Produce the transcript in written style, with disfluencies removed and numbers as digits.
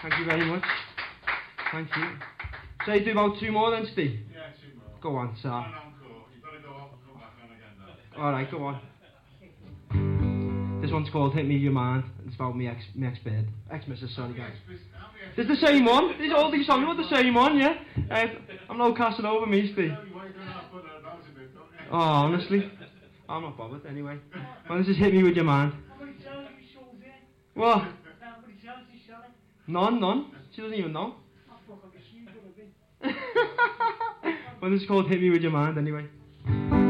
Thank you very much. Thank you. So you do about 2 more then, Steve? Yeah, 2 more. Go on, sir. An encore. You've got to go off and come back on again though. Alright, go on. This one's called Hit Me Your Mind. It's about me ex-bed. Ex-missus, sorry guys. It's the same one. All these songs are the same one, yeah? I'm no casting over me, Steve. Oh, honestly. I'm not bothered anyway. Well, this is Hit Me With Your Mind. What? None. She doesn't even know. Well, this is called Hit Me With Your Mind anyway.